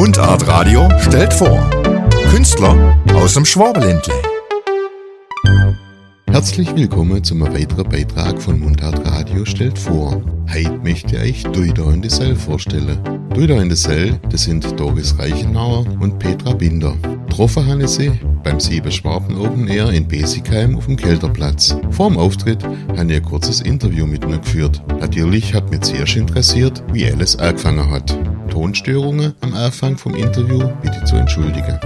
Mundart Radio stellt vor. Künstler aus dem Schwabenländle. Herzlich willkommen zum weiteren Beitrag von Mundart Radio stellt vor. Heute möchte ich euch Duida und die Sell vorstellen. Duida und die Sell, das sind Doris Reichenauer und Petra Binder. Getroffen haben sie beim 7 Schwaben Open Air in Besigheim auf dem Kelterplatz. Vor dem Auftritt haben wir ein kurzes Interview mit ihnen geführt. Natürlich hat mich zuerst interessiert, wie alles angefangen hat. Tonstörungen am Anfang vom Interview bitte zu entschuldigen.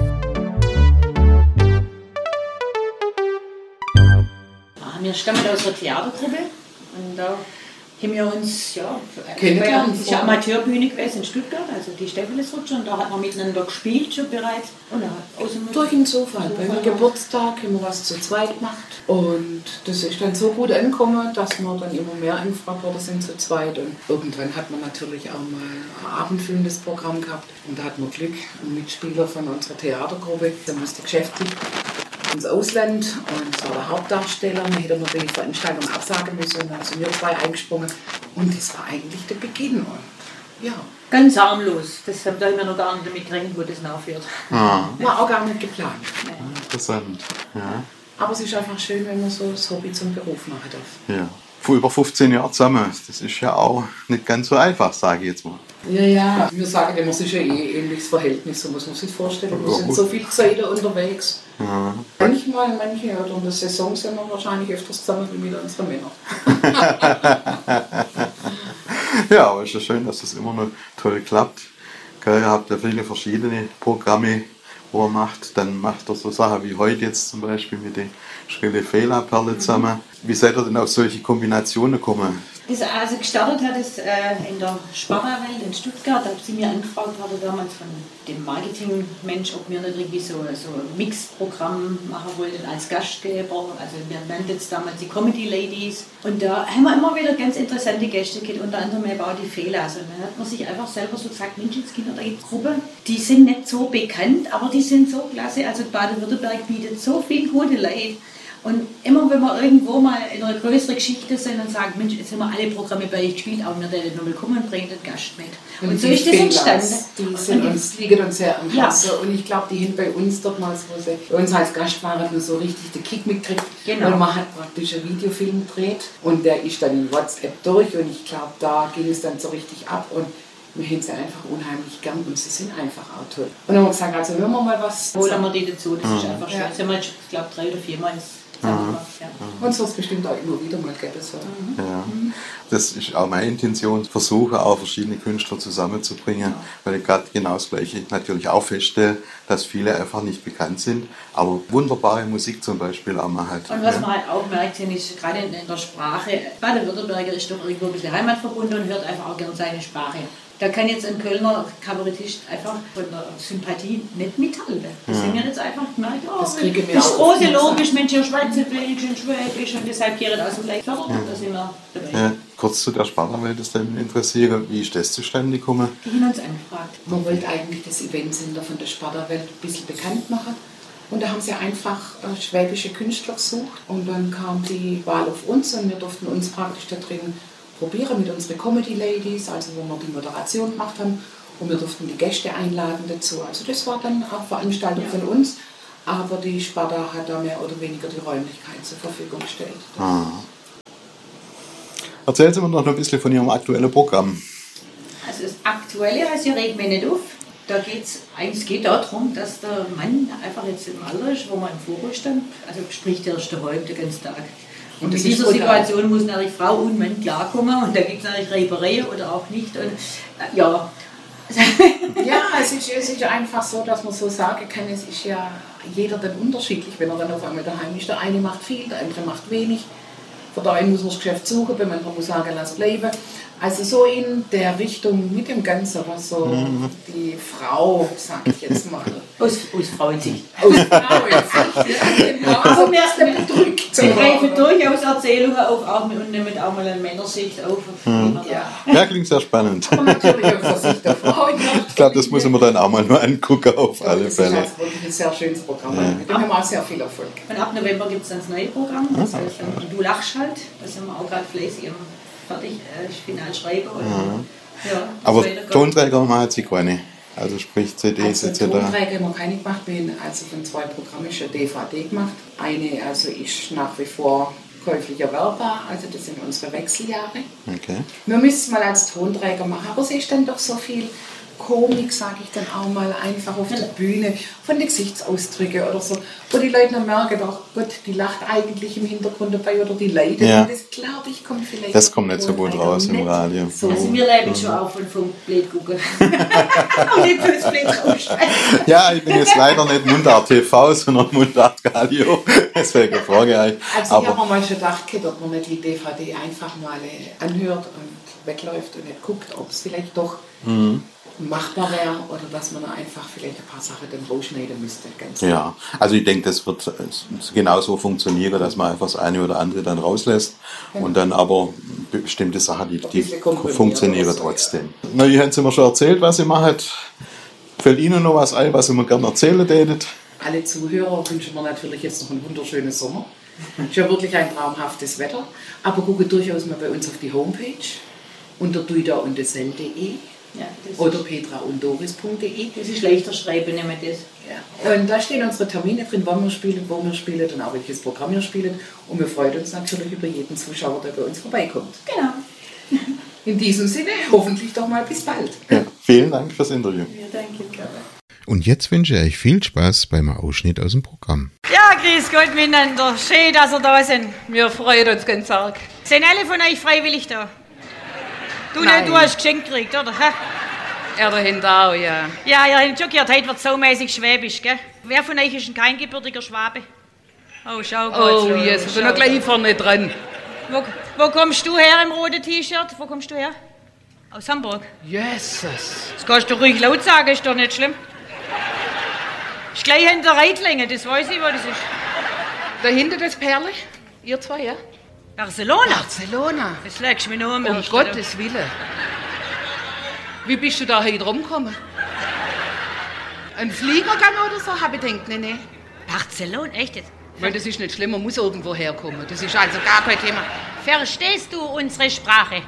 Wir stammen aus der Theatergruppe und da haben wir uns, kennengelernt. Das ist ja Amateurbühne gewesen in Stuttgart, also die Stephanesrutsche, und da hat man miteinander gespielt schon bereits. Und durch den Zufall. Bei meinem Geburtstag haben wir was zu zweit gemacht und das ist dann so gut angekommen, dass wir dann immer mehr angefragt worden sind zu zweit. Und irgendwann hat man natürlich auch mal ein abendfüllendes Programm gehabt und da hatten wir Glück, ein Mitspieler von unserer Theatergruppe, der musste geschäftlich ins Ausland und es war der Hauptdarsteller. Wir hätten die Veranstaltung absagen müssen, also wir zwei eingesprungen und das war eigentlich der Beginn. Und ja. Ganz harmlos, da haben wir noch gar nicht damit gerechnet, wo das nachführt. War auch gar nicht geplant. Ja, interessant. Ja. Aber es ist einfach schön, wenn man so das Hobby zum Beruf machen darf. Ja. Vor über 15 Jahren zusammen, das ist ja auch nicht ganz so einfach, sage ich jetzt mal. Ja. Wir sagen immer, es ist ein ähnliches Verhältnis, so muss man sich vorstellen. Wir sind so viele Zeiten unterwegs. Ja. Manche oder in der Saison sind wir wahrscheinlich öfters zusammen wie mit unseren Männern. Ja, aber es ist ja schön, dass das immer noch toll klappt. Ihr habt ja viele verschiedene Programme, wo er macht. Dann macht er so Sachen wie heute jetzt zum Beispiel mit den Schrille Fehlerperle zusammen. Wie seid ihr denn auf solche Kombinationen gekommen? Also gestartet hat es in der Sparerwelt in Stuttgart. Da sie mir angefragt hatte damals von dem Marketingmensch, ob wir nicht irgendwie so ein Mixprogramm machen wollten als Gastgeber. Also wir nannten es damals die Comedy Ladies. Und da haben wir immer wieder ganz interessante Gäste gehabt, unter anderem eben auch die Fehler. Also dann hat man sich einfach selber so gesagt, Menschenskinder, da gibt es Gruppen, die sind nicht so bekannt, aber die sind so klasse. Also Baden-Württemberg bietet so viel gute Leute. Und immer wenn wir irgendwo mal in einer größeren Geschichte sind und sagen, Mensch, jetzt haben wir alle Programme bei euch gespielt, aber wir dürfen noch willkommen und bringen den Gast mit. Und so ist das entstanden. Die liegen uns sehr am Herzen. Und ich glaube, die haben bei uns damals, wo sie bei uns als Gast waren, nur so richtig den Kick mitgekriegt. Genau. Weil man hat praktisch einen Videofilm gedreht und der ist dann in WhatsApp durch und ich glaube, da ging es dann so richtig ab. Und wir haben sie einfach unheimlich gern und sie sind einfach auch toll. Und dann haben wir gesagt, also hören wir mal was. Holen wir die dazu, das ist einfach schön. Das haben wir jetzt, ich glaube, 3 oder 4 Mal gemacht. Ja. Und so ist es bestimmt auch immer wieder mal gäbe. So. Ja. Das ist auch meine Intention, versuche auch verschiedene Künstler zusammenzubringen, weil ich gerade genau das Gleiche natürlich auch feststelle, dass viele einfach nicht bekannt sind, aber wunderbare Musik zum Beispiel auch mal halt. Und was man halt auch merkt, ist gerade in der Sprache, Baden-Württemberger ist doch irgendwo ein bisschen heimatverbunden und hört einfach auch gerne seine Sprache. Da kann jetzt ein Kölner Kabarettist einfach von der Sympathie nicht mithalten. Das sind ja jetzt einfach gemerkt, das ist große Logisch, Mensch, ihr Schweizerdeutsch und Schwäbisch und deshalb geht es auch so leicht fördern. Da sind wir dabei. Ja, kurz zu der Sparerwelt, das dann interessiert, wie ist das zustande gekommen? Die haben uns angefragt. Man wollte eigentlich das Eventcenter von der Sparerwelt ein bisschen bekannt machen. Und da haben sie einfach schwäbische Künstler gesucht und dann kam die Wahl auf uns und wir durften uns praktisch da drin probieren mit unseren Comedy Ladies, also wo wir die Moderation gemacht haben und wir durften die Gäste einladen dazu. Also das war dann auch Veranstaltung von uns, aber die Sparta hat da mehr oder weniger die Räumlichkeit zur Verfügung gestellt. Erzählen Sie mir noch ein bisschen von Ihrem aktuellen Programm. Also das Aktuelle, also reden wir nicht auf. Da geht darum, dass der Mann einfach jetzt im Alter ist, wo man im Vorruhestand, also spricht der erste Halb den ganzen Tag. Und in dieser Situation muss natürlich Frau und Mann klarkommen und da gibt es natürlich Reibereien oder auch nicht. Und, ja, es ist einfach so, dass man so sagen kann, es ist ja jeder dann unterschiedlich, wenn er dann auf einmal daheim ist. Der eine macht viel, der andere macht wenig. Von der einen muss man das Geschäft suchen, beim anderen muss sagen, lass bleiben. Also so in der Richtung mit dem Ganzen, was so die Frau, sag ich jetzt mal. Aus Frauensicht. Aus Frauensicht, ja, genau. Aber wir greifen durchaus Erzählungen auf, auch und nehmen auch mal eine Männersicht auf. Ja, klingt sehr spannend. Aber natürlich aus der Sicht der Frau. Ich glaube, das muss man dann auch mal nur angucken, auf alle Fälle. Das ist wirklich ein sehr schönes Programm. Wir haben auch sehr viel Erfolg. Und ab November gibt es dann das neue Programm, das heißt Du lachst halt, das haben wir auch gerade fleißig fertig, final schreiben. Ja, aber Tonträger machen Sie keine. Also sprich CDs Also etc. Tonträger haben wir keine gemacht, wir haben also von 2 Programmen eine DVD gemacht. Eine also ist nach wie vor käuflich erwerbbar, also das sind unsere Wechseljahre. Okay. Wir müssen es mal als Tonträger machen, aber es ist dann doch so viel Komik, sage ich dann auch mal, einfach auf der Bühne, von den Gesichtsausdrücken oder so, wo die Leute dann merken, oh Gott, die lacht eigentlich im Hintergrund dabei oder die leidet. Ja. Und das, glaube ich, kommt vielleicht... Das kommt nicht so gut raus im Radio. So, also wir leben schon auch vom Blöd gucken. Und nicht bloß Blöd rausschneiden. Ja, ich bin jetzt leider nicht Mundart TV, sondern Mundart Radio. Deswegen frage ich. Also ich habe mir mal schon gedacht, ob man nicht die DVD einfach mal anhört und wegläuft und nicht guckt, ob es vielleicht doch machbar wäre oder dass man einfach vielleicht ein paar Sachen dann rausschneiden müsste. Ganz Ja, also ich denke, das wird genauso funktionieren, dass man einfach das eine oder andere dann rauslässt und dann aber bestimmte Sachen, die funktionieren trotzdem. Na, ihr habt mir schon erzählt, was ihr macht. Fällt Ihnen noch was ein, was ihr mir gerne erzählen tätet? Alle Zuhörer wünschen wir natürlich jetzt noch einen wunderschönen Sommer. Es ist ja wirklich ein traumhaftes Wetter. Aber gucke durchaus mal bei uns auf die Homepage unter duidaundesel.de Ja, oder petraunddoris.de. das ist leichter schreiben, nehmen wir das. Ja. Und da stehen unsere Termine drin, wann wir spielen, wo wir spielen und auch welches Programm wir spielen. Und wir freuen uns natürlich über jeden Zuschauer, der bei uns vorbeikommt. Genau. In diesem Sinne, hoffentlich doch mal bis bald. Ja, vielen Dank fürs Interview. Ja, danke. Und jetzt wünsche ich euch viel Spaß beim Ausschnitt aus dem Programm. Ja, grüß Gott miteinander. Schön, dass ihr da sind. Wir freuen uns ganz arg. Sind alle von euch freiwillig da? Du Nein. nicht, du hast geschenkt gekriegt, oder? Hä? Er dahinter auch, ja. Ja, ihr habt schon gehört, heute wird saumäßig schwäbisch, gell? Wer von euch ist denn kein gebürtiger Schwabe? Oh, schau mal. Oh, yes, ich bin noch gleich vorne dran. Wo kommst du her im roten T-Shirt? Wo kommst du her? Aus Hamburg. Jesus. Das kannst du ruhig laut sagen, ist doch nicht schlimm. Ist gleich hinter Reitlingen, das weiß ich, wo das ist. Dahinter das Perle? Ihr zwei, ja? Barcelona? Barcelona. Das legst du mir noch Um Gottes Willen. Wie bist du da heute rumgekommen? Ein Fliegergang oder so? Hab ich gedacht, nee. Barcelona, echt jetzt? Weil das ist nicht schlimm, man muss irgendwo herkommen. Das ist also gar kein Thema. Verstehst du unsere Sprache?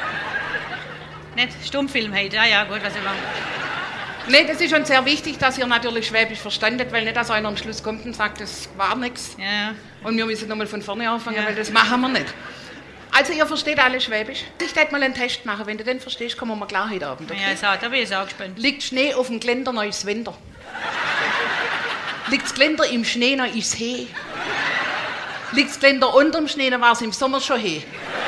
Nicht Stummfilm heute, ja gut, was ich mache. Nee, das ist schon sehr wichtig, dass ihr natürlich Schwäbisch verstandet, weil nicht, dass einer am Schluss kommt und sagt, das war nichts. Ja. Und wir müssen nochmal von vorne anfangen, Ja. weil das machen wir nicht. Also ihr versteht alle Schwäbisch. Ich werde mal einen Test machen. Wenn du den verstehst, kommen wir klar heute Abend. Okay? Ja, so, da bin ich auch gespannt. Liegt Schnee auf dem Geländer, noch ist Winter. Liegt das Geländer im Schnee, noch ist He. Liegt das Geländer unterm Schnee, dann war es im Sommer schon He.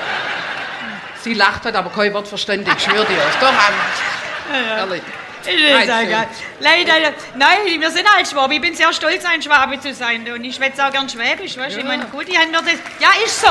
Sie lacht, hat aber kein Wort verstanden, ich schwöre dir. Ist doch ehrlich. Ich will sagen, leider, nein, wir sind halt Schwabe. Ich bin sehr stolz, ein Schwabe zu sein. Und ich schwätze auch gern Schwäbisch, weißt du? Ich meine, gut, die haben mir das... Ja, ist so.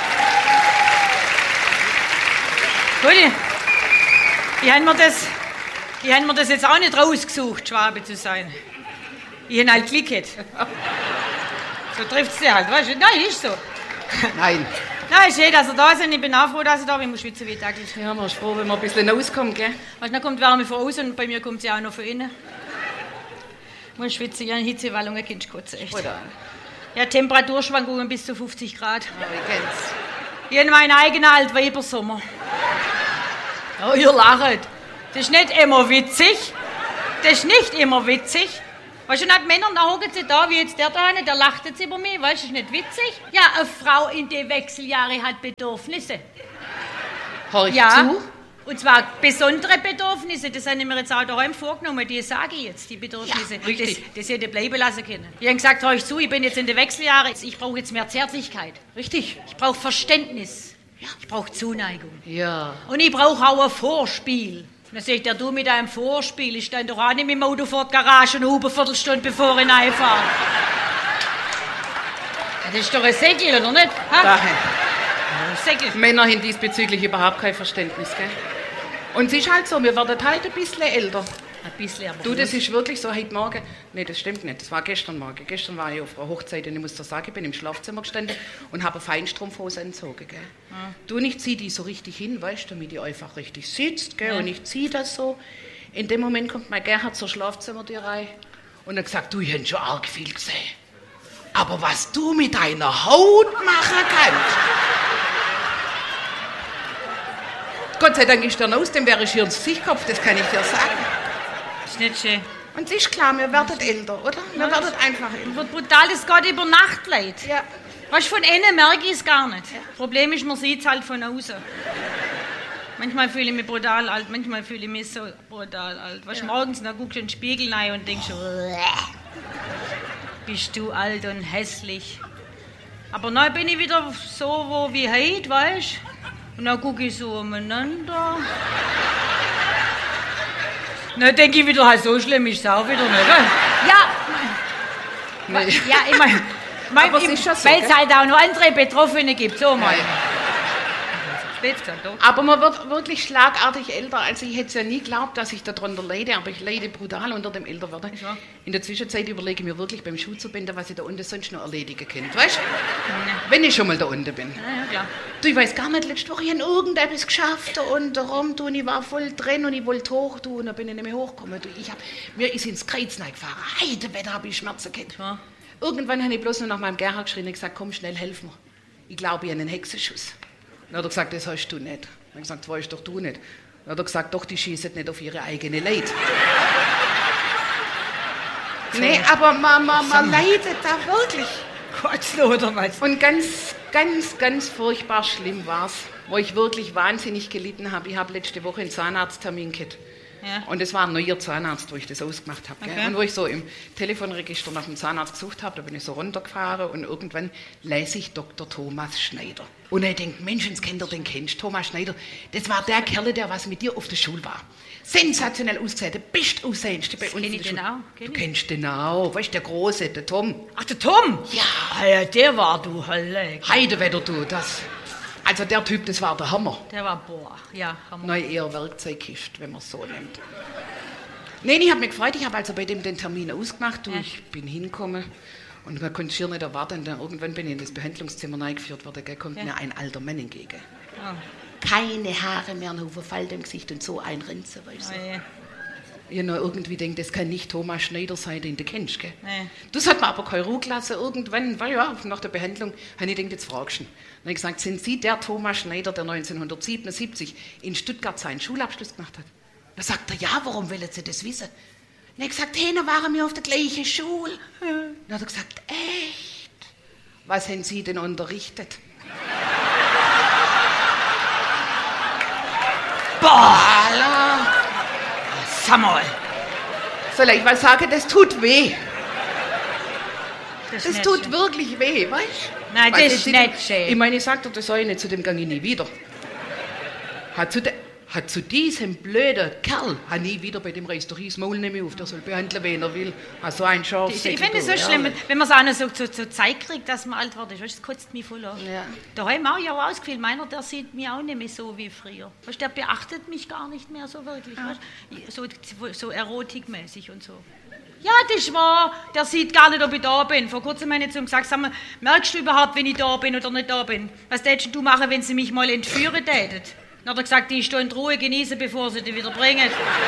Gut, die haben mir das jetzt auch nicht rausgesucht, Schwabe zu sein. Ich habe halt Glück gehabt. So trifft es halt, weißt du? Nein, ist so. Nein. Nein, schön, dass ihr da sind. Ich bin auch froh, dass ich da bin. Ich muss schwitzen wie täglich. Ja, man ist froh, wenn man ein bisschen rauskommt, gell? Weißt du, dann kommt Wärme von außen und bei mir kommt sie auch noch von innen. Ich muss schwitzen, ja, Hitzewallungen, Kind kotzen, echt. Oder? Ja, Temperaturschwankungen bis zu 50 Grad. Ja, ich kenn's. Ich habe meinen eigenen Altweibersommer. Oh, ihr lacht. Das ist nicht immer witzig. Das ist nicht immer witzig. Weißt du, und Männer, da hocken sie da, wie jetzt der da, der lacht jetzt über mich, weißt du, ist nicht witzig? Ja, eine Frau in den Wechseljahren hat Bedürfnisse. Horch Ja, zu. und zwar besondere Bedürfnisse, das habe ich mir jetzt auch daheim vorgenommen, die sage ich jetzt, die Bedürfnisse. Ja, richtig. Das hätte ich bleiben lassen können. Ich habe gesagt, hör ich zu, ich bin jetzt in den Wechseljahren, ich brauche jetzt mehr Zärtlichkeit. Richtig. Ich brauche Verständnis. Ich brauche Zuneigung. Ja. Und ich brauche auch ein Vorspiel. Dann sagt er, du mit einem Vorspiel, ich stehe doch auch nicht mit dem Auto vor die Garage und hupe eine Viertelstunde, bevor ich reinfahre. Das ist doch ein Segel, oder nicht? Ha? Daher. Ein Segel. Männer haben diesbezüglich überhaupt kein Verständnis, gell? Und es ist halt so, wir werden halt ein bisschen älter. Ein bisschen, aber Du, das ist wirklich so, heute Morgen, nee, das stimmt nicht, das war gestern Morgen. Gestern war ich auf einer Hochzeit und ich muss dir sagen, ich bin im Schlafzimmer gestanden und habe eine Feinstrumpfhose angezogen, gell. Du, und ich zieh die so richtig hin, weißt du, damit die einfach richtig sitzt, gell, und ich zieh das so. In dem Moment kommt mein Gerhard zur Schlafzimmertür rein und hat gesagt, du, ich hab schon arg viel gesehen. Aber was du mit deiner Haut machen kannst. Gott sei Dank ist der aus, dem wäre ich hier ins Gesicht gekopft, das kann ich dir sagen. Ist nicht schön. Und es ist klar, wir werden älter, oder? Wir werden einfach älter. Wird brutal, das geht über Nacht, Leute. Ja. Weißt du, von innen merke ich es gar nicht. Problem ist, man sieht es halt von außen. Manchmal fühle ich mich brutal alt, manchmal fühle ich mich so brutal alt. Weißt du, morgens dann guckst du in den Spiegel rein und denkst so, bist du alt und hässlich. Aber dann bin ich wieder so wie heute, weißt du? Und dann gucke ich so umeinander. Dann denke ich wieder, halt, so schlimm ist es auch wieder nicht. Ja, Nee. ja, ich meine, Aber es ist schon so, weil es gell? halt auch noch andere Betroffene gibt, so mal. Spät gesagt, doch. Aber man wird wirklich schlagartig älter. Also ich hätte es ja nie geglaubt, dass ich darunter leide, aber ich leide brutal unter dem Älterwerden. Ja. In der Zwischenzeit überlege ich mir wirklich beim Schuhzubinden, was ich da unten sonst noch erledigen könnte, weißt du? Wenn ich schon mal da unten bin. Ja, klar. Du, ich weiß gar nicht, letzte Woche habe ich irgendetwas geschafft da unten rum, du, und ich war voll drin und ich wollte hoch, du, und dann bin ich nicht mehr hochgekommen. Du, mir ist ins Kreuz gefahren. Heidewetter habe ich Schmerzen gehabt. Ja. Irgendwann habe ich bloß noch nach meinem Gerhard geschrien und gesagt, komm schnell, helf mir. Ich glaube, ich habe einen Hexenschuss. Dann hat er gesagt, das hast du nicht. Dann habe ich gesagt, das weißt doch du nicht. Dann hat er gesagt, doch, die schießen nicht auf ihre eigene Leid. Nee, aber man leidet da wirklich. Gott, oder was? Und ganz furchtbar schlimm war es, wo ich wirklich wahnsinnig gelitten habe. Ich habe letzte Woche einen Zahnarzttermin gehabt. Ja. Und es war ein neuer Zahnarzt, wo ich das ausgemacht habe. Okay. Und wo ich so im Telefonregister nach dem Zahnarzt gesucht habe, da bin ich so runtergefahren und irgendwann lese ich Dr. Thomas Schneider. Und ich denke, Menschenskinder, den kennst du, Thomas Schneider. Das war der Kerl, der was mit dir auf der Schule war. Sensationell ausgesehen, der beste Aussehendste bei uns. Kenn in ich der den Schule. auch? Kenn Du ich? kennst den auch, weißt du, der Große, der Tom. Ach, der Tom? Ja. Ja, der war du, Hölle. Heidewetter, du, das. Also der Typ, das war der Hammer. Der war, boah, ja, Hammer. Nein, eher Werkzeugkiste, wenn man es so nennt. Nein, ich habe mich gefreut, ich habe also bei dem den Termin ausgemacht, du, Ja. ich bin hingekommen und man konnte schier nicht erwarten, dann irgendwann bin ich in das Behandlungszimmer reingeführt worden, gell, kommt Ja. mir ein alter Mann entgegen. Oh. Keine Haare mehr, ein Haufen Falten im Gesicht und so ein Rinse, weißt du. Oh, ja. Ich noch irgendwie denke, das kann nicht Thomas Schneider sein, den du kennst, gell? Nee. Das hat mir aber keine Ruhe gelassen. Irgendwann, weil ja, nach der Behandlung, habe ich gedacht, jetzt fragst du ihn. Dann habe ich gesagt, sind Sie der Thomas Schneider, der 1977 in Stuttgart seinen Schulabschluss gemacht hat? Da sagt er, ja, warum wollen Sie das wissen? Dann habe ich gesagt, hey, dann waren wir auf der gleichen Schule. Dann hat er gesagt, echt? Was haben Sie denn unterrichtet? Boah, Alter! sag mal. Soll ich mal sagen, das tut weh. Das, Das ist tut nicht schön. wirklich weh, weißt du? Nein, das Weil ist sie- nicht schön. Ich meine, ich sagte, das soll ich nicht, zu dem gang ich nie wieder. Hat zu diesem blöden Kerl, hat nie wieder bei dem Reis doch hieß Maul nicht mehr auf, der soll behandeln, wen er will. Hat so ein Schaf. Ich finde es so schlimm, wenn man es auch noch so Zeit kriegt, dass man alt wird. Weißt du, das kotzt mich voll an. Ja. Daheim auch ja ausgefüllt. Meiner, der sieht mich auch nicht mehr so wie früher. Weißt, der beachtet mich gar nicht mehr so wirklich. Weißt? So erotikmäßig und so. Ja, das ist wahr. Der sieht gar nicht, ob ich da bin. Vor kurzem habe ich zu ihm gesagt, sag mal, merkst du überhaupt, wenn ich da bin oder nicht da bin? Was tätest du machen, wenn sie mich mal entführen tätet? Dann hat er gesagt, ich stehe in Ruhe genießen, bevor sie dich wieder bringen.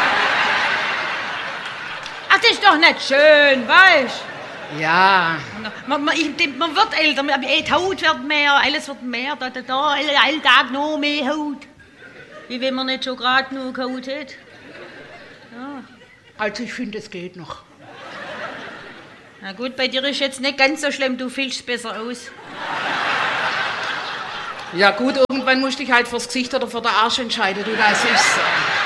Ach, das ist doch nicht schön, weißt du? Ja, Man wird älter, die Haut wird mehr, alles wird mehr, jeden Tag noch mehr Haut. Wie wenn man nicht schon gerade genug Haut hat. also ich finde, es geht noch. Na gut, bei dir ist jetzt nicht ganz so schlimm, du fühlst besser aus. Ja gut, irgendwann musst du dich halt fürs Gesicht oder für den Arsch entscheiden, du, das ist.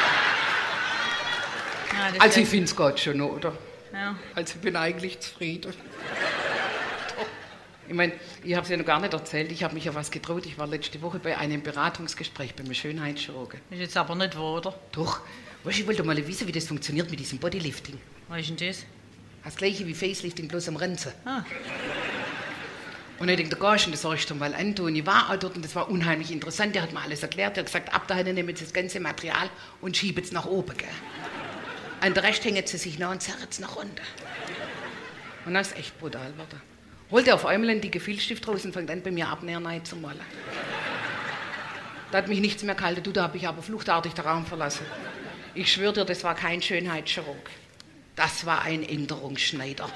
Ja, das Also ich ist- finde es geht schon noch, oder? ja. Also ich bin eigentlich zufrieden. Doch. Ich meine, ich habe es ja noch gar nicht erzählt, ich habe mich ja was getraut. Ich war letzte Woche bei einem Beratungsgespräch beim Schönheitschirurgen. Ist jetzt aber nicht wahr, oder? Doch, weißt du, ich wollte mal wissen, wie das funktioniert mit diesem Bodylifting. Was ist denn das? Das gleiche wie Facelifting, bloß am Renzen. Ah. Und ich denke, da gehst du, das soll ich doch mal an. Und ich war auch dort und das war unheimlich interessant. Der hat mir alles erklärt. Der hat gesagt, ab dahin nehmen Sie das ganze Material und schieben es nach oben. Gell? An der Rest hängen Sie sich noch und zerren es nach unten. Und das ist echt brutal geworden. Holt er auf einmal einen dicken Filzstift raus und fängt an, bei mir Abnäher rein zu malen. Da hat mich nichts mehr gehalten. Du, da habe ich aber fluchtartig den Raum verlassen. Ich schwöre dir, das war kein Schönheitschirurg. Das war ein Änderungsschneider.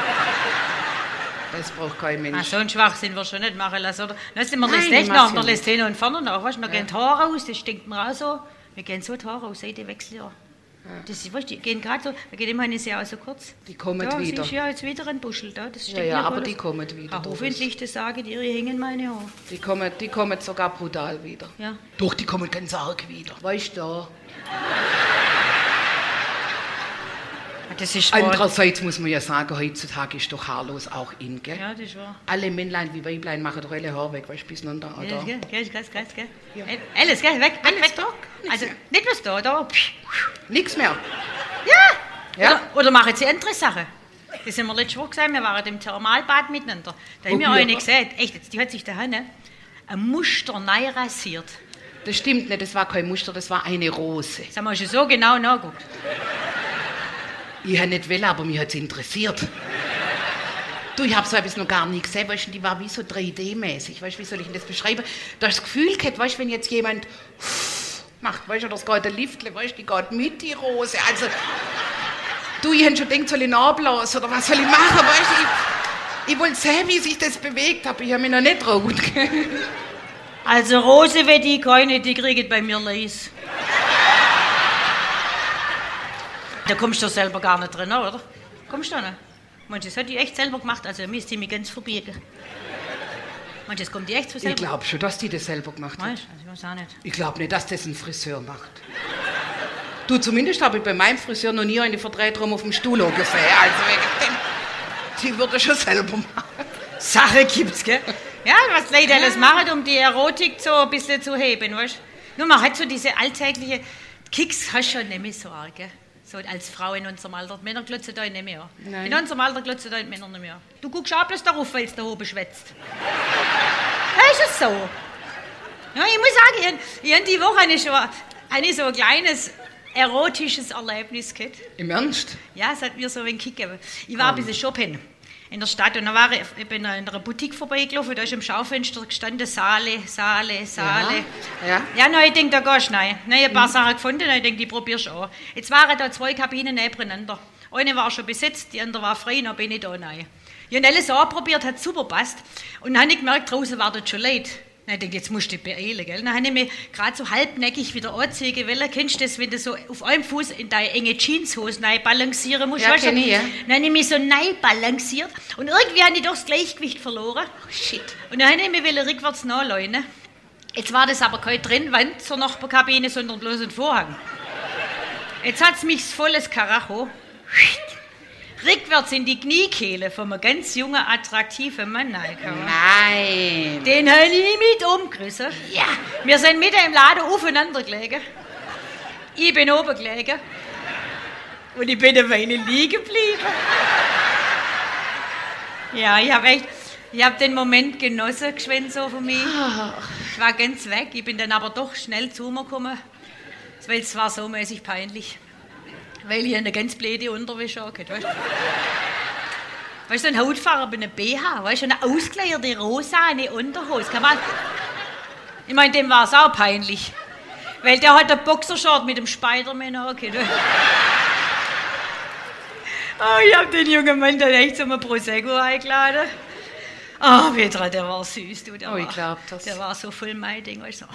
Das braucht kein Mensch. Ach, so einen Schwachsinn wirst du nicht machen lassen, oder? Dann lässt man das Nein, nicht ich nach, mach's man ja lässt hin und vorne nach, weißt du? Wir gehen die Haare aus, das stinkt mir auch so. Wir gehen so die Haare aus, Seitewechsel, ja. Das ist, weißt, die gehen gerade so, da geht immer eine Jahr so kurz. Die kommen da, wieder. Da ist ja jetzt wieder ein Buschel da. Das Ja, aber die kommen wieder. Hoffentlich, das sagen die, hängen meine Haare. Die kommen sogar brutal wieder. Ja. Doch, die kommen ganz arg wieder. Weißt du? Das ist wahr. Andererseits muss man ja sagen, heutzutage ist doch haarlos auch in, gell? Ja, das ist wahr. Alle Männlein wie Weiblein machen doch alle Haare weg, weißt du, bis runter. Ja, gell? Ja. Alles, gell? Weg. Also, nicht was da. Nichts mehr. Ja. Oder machen sie andere Sachen. Das sind wir letzte Woche gesagt, wir waren im Thermalbad miteinander. Da haben wir eine gesehen, echt, die hat sich da ein Muster neu rasiert. Das stimmt nicht, das war kein Muster, das war eine Rose. Das haben wir schon so genau nachgeguckt. Ich habe nicht wollen, aber mich hat es interessiert. Du, ich habe so etwas noch gar nie gesehen, weißt du, die war wie so 3D-mäßig, weißt du, wie soll ich denn das beschreiben? Da hast du das Gefühl gehabt, weißt du, wenn jetzt jemand macht, weißt du, das geht ein Liftle, weißt du, die geht mit, die Rose, also, du, ich habe schon gedacht, soll ich nachblasen oder was soll ich machen, weißt du, ich wollte sehen, wie sich das bewegt, aber ich habe mich noch nicht traut. Also Rose will die keine, die kriegen bei mir Leis. Da kommst du selber gar nicht drin, oder? Kommst du nicht? Manche, das hat die echt selber gemacht, also müsste ich mich ganz verbiegen. Manche, das kommt die echt so selber. Ich glaube schon, dass die das selber gemacht hat. Weißt du, also ich weiß auch nicht. Ich glaube nicht, dass das ein Friseur macht. Du, zumindest habe ich bei meinem Friseur noch nie eine Verdrehung auf dem Stuhl gesehen. Also wegen dem, die würde schon selber machen. Sache gibt's, gell? Ja, was Leute alles machen, um die Erotik so ein bisschen zu heben, weißt du? Nur man hat so diese alltägliche Kicks, hast du schon nicht mehr so arg, gell? So als Frau in unserem Alter. Die Männer glotzen da nicht mehr. Nein. In unserem Alter glotzen da die Männer nicht mehr. Du guckst auch bloß darauf, weil es da oben schwätzt. Ja, ist es so. Ja, ich muss sagen, ich habe die Woche so ein kleines erotisches Erlebnis gehabt. Im Ernst? Ja, es hat mir so ein Kick gegeben. Ich war ein bisschen shoppen in der Stadt und dann war ich bin in einer Boutique vorbeigelaufen, da ist im Schaufenster gestanden Saale. Ja. Ja, na, ich denke, da gehst du rein. Ich habe ein paar Sachen gefunden, ich denke, die probierst du auch. Jetzt waren da 2 Kabinen nebeneinander. Eine war schon besetzt, die andere war frei, dann bin ich da rein. Ich habe alles anprobiert, hat super gepasst. Und dann habe ich gemerkt, draußen war das schon leid. Ich denke, jetzt musst du dich beeilen, gell? Dann habe ich mich gerade so halbneckig wieder anziehen wollen. Kennst du das, wenn du so auf einem Fuß in deine enge Jeanshose balancieren musst? Ja, kenn ich, ja. Dann habe ich mich so balanciert und irgendwie habe ich doch das Gleichgewicht verloren. Oh, shit. Und dann habe ich mich rückwärts nachlaufen. Jetzt war das aber keine Trennwand zur Nachbarkabine, sondern bloß ein Vorhang. Jetzt hat es mich volles Karacho. Rückwärts in die Kniekehle von einem ganz jungen, attraktiven Mann reingekommen. Nein. Den habe ich mit umgerissen. Ja. Wir sind mitten im Laden aufeinander gelegen. Ich bin oben gelegen. Und ich bin eine Weile liegen geblieben. Ja, ich habe den Moment genossen, geschwind so von mir. Ich war ganz weg. Ich bin dann aber doch schnell zu mir gekommen. Weil es war so mäßig peinlich. Weil ich eine ganz blöde Unterwäsche hatte, weißt du? Weißt du, ein Hautfarbe bei einem BH, weißt du, eine ausgeleierte rosane Unterhose. Ich meine, dem war es auch peinlich. Weil der hat einen Boxershort mit dem Spider-Man angehabt. Oh, ich habe den jungen Mann dann echt zum Prosecco eingeladen. Oh, Petra, der war süß, du. Ich glaub das. Der war so voll mein Ding, weißt du.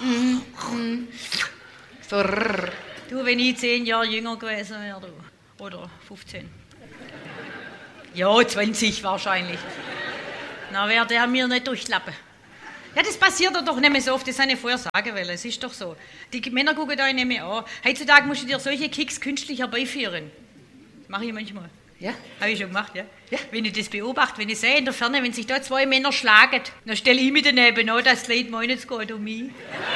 So rrr. Du, wenn ich 10 Jahre jünger gewesen wäre, du. Oder 15. Ja, 20 wahrscheinlich. Na, wäre der mir nicht durchlappen. Ja, das passiert doch nicht mehr so oft, das habe ich vorher sagen wollen. Es ist doch so. Die Männer gucken da nicht mehr an. Heutzutage musst du dir solche Kicks künstlich herbeiführen. Das mache ich manchmal. Ja? Habe ich schon gemacht, ja? Wenn ich das beobachte, wenn ich sehe in der Ferne, wenn sich da 2 Männer schlagen, dann stelle ich mich daneben an, dass die Leute meinen, es geht um mich.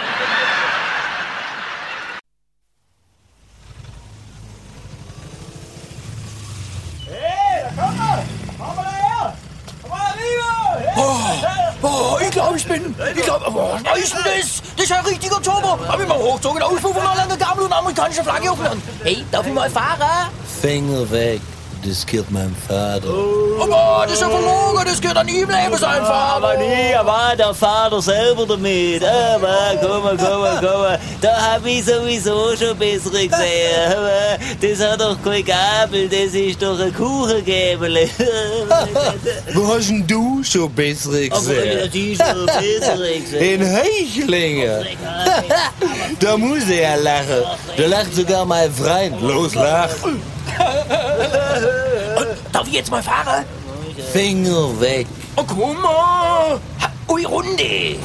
Boah, ich glaube, was ist denn das? Das ist ein richtiger Jobber. Hab ich mal hochgezogen, Auspuff und an der Gabel und amerikanische Flagge aufgehört. Hey, darf ich mal fahren? Finger weg. das gehört meinem Vater. Aber das ist ja verlogen, das gehört an ihm Leben sein Vater. Aber nee, war der Vater selber damit. Aber komm. Da hab ich sowieso schon bessere gesehen. Aber das hat doch kein Gabel, das ist doch ein Kuchengäbel. Wo hast denn du schon bessere gesehen? Aber die schon bessere gesehen. In Heuchlingen. Da muss er ja lachen. Da lacht sogar mein Freund. Los, lach. Darf ich jetzt mal fahren? Finger weg. Oh, guck mal. Ui, Runde.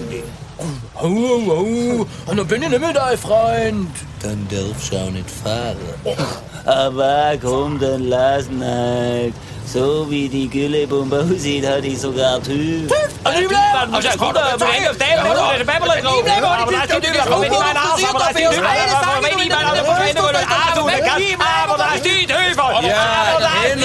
Und dann bin ich nicht mehr dein Freund. Dann darfst du auch nicht fahren. Aber komm, dann lass ihn halt. So wie die Güllebombe aussieht, hat die sogar TÜV. An ihm Leben. Das kommt da, mit auf dem, oder der Bäbele drauf. Aber da steht über, wenn ich meinen Arsch, aber da steht über, wenn ich meinen Arsch, aber da steht über. Ja,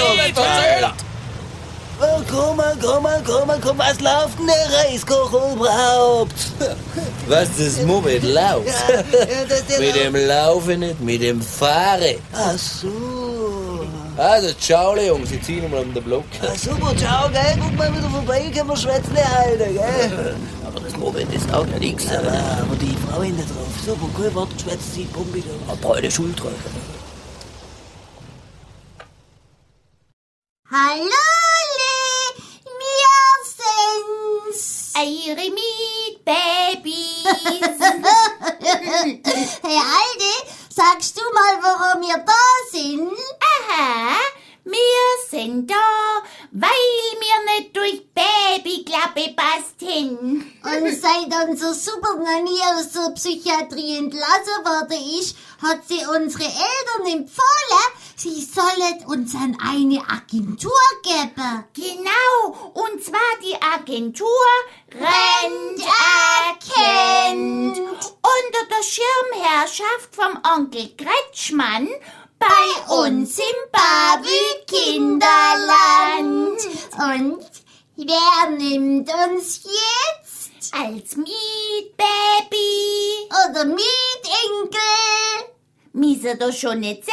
Oh, komm, was läuft denn der Reiskocher überhaupt? Was das Moped läuft? Ja, Mit dem Laufen nicht, mit dem Fahren. Ach so. Also, ciao, Jungs, ich zieh mal um den Block. Ach, super, ciao, gell? Guck mal wieder vorbei, können wir Schwätzle halten, gell? Aber das Moped ist auch ja nichts. Aber die Frau hinten drauf. Super, cool, warte, schwätzt sie, Pumpe da. Eine breite Schulter. Hallöle, wir sind's. Eure Mietbabys. Hey Alte, sagst du mal, warum wir da sind? Aha, wir sind da, weil wir nicht durch Babyklappe passt hin. Und seit unser super Nanny aus der Psychiatrie entlassen worden ist, hat sie unsere Eltern empfohlen, sie sollen uns an eine Agentur geben. Genau, und zwar die Agentur Renterkennt. Unter der Schirmherrschaft vom Onkel Kretschmann bei uns im Babü-Kinderland. Und wer nimmt uns jetzt? Als Mietbaby oder Mietenkel? Müssen doch schon nicht 6